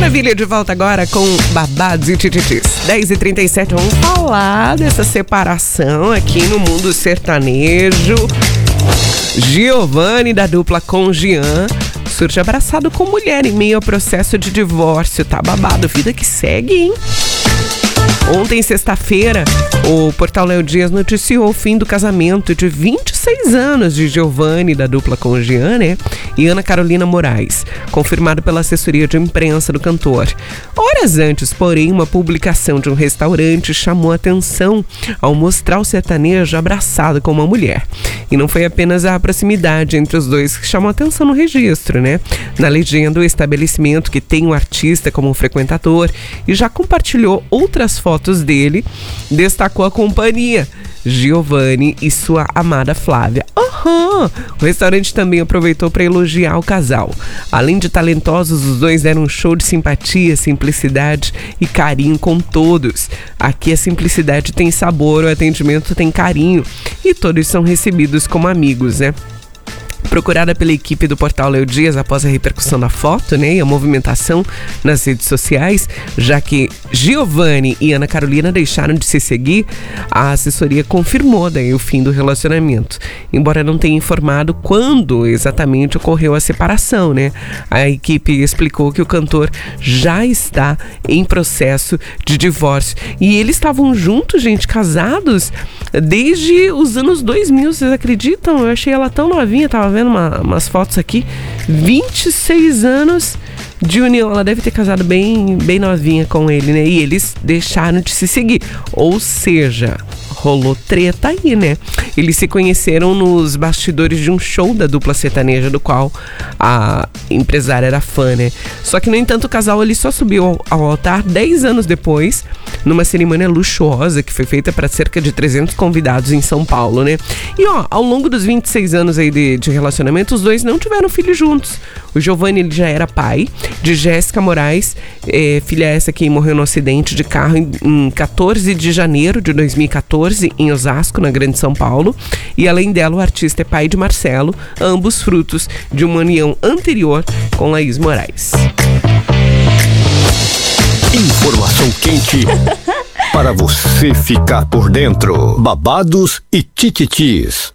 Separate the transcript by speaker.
Speaker 1: Maravilha, de volta agora com Babados e Tititis. 10h37, vamos falar dessa separação aqui no mundo sertanejo. Giovanni, da dupla com Jean, surge abraçado com mulher em meio ao processo de divórcio. Tá babado, vida que segue, hein? Ontem, sexta-feira, o portal Léo Dias noticiou o fim do casamento de 26 anos de Giovanni, da dupla com Jean, e Ana Carolina Moraes, confirmado pela assessoria de imprensa do cantor. Horas antes, porém, uma publicação de um restaurante chamou a atenção ao mostrar o sertanejo abraçado com uma mulher. E não foi apenas a proximidade entre os dois que chamou a atenção no registro, Na legenda, o estabelecimento, que tem o artista como um frequentador e já compartilhou outras fotos dele, destacou a companhia, Giovanni e sua amada Flávia. O restaurante também aproveitou para elogiar o casal. Além de talentosos, os dois deram um show de simpatia, simplicidade e carinho com todos. Aqui a simplicidade tem sabor, o atendimento tem carinho e todos são recebidos como amigos, Procurada pela equipe do portal Léo Dias após a repercussão da foto, e a movimentação nas redes sociais, já que Giovanni e Ana Carolina deixaram de se seguir, a assessoria confirmou o fim do relacionamento, embora não tenha informado quando exatamente ocorreu a separação, A equipe explicou que o cantor já está em processo de divórcio e eles estavam juntos, casados desde os anos 2000, vocês acreditam? Eu achei ela tão novinha, tava vendo umas fotos aqui, 26 anos de união, ela deve ter casado bem novinha com ele, e eles deixaram de se seguir, ou seja, rolou treta aí, Eles se conheceram nos bastidores de um show da dupla sertaneja, do qual a empresária era fã, Só que, no entanto, o casal ali só subiu ao altar 10 anos depois, numa cerimônia luxuosa que foi feita para cerca de 300 convidados em São Paulo, E, ao longo dos 26 anos aí de relacionamento, os dois não tiveram filhos juntos. O Giovanni, ele já era pai de Jéssica Moraes, filha essa que morreu no acidente de carro em 14 de janeiro de 2014, em Osasco, na Grande São Paulo. E além dela, o artista é pai de Marcelo, ambos frutos de uma união anterior com Laís Moraes.
Speaker 2: Informação quente para você ficar por dentro. Babados e Tititis.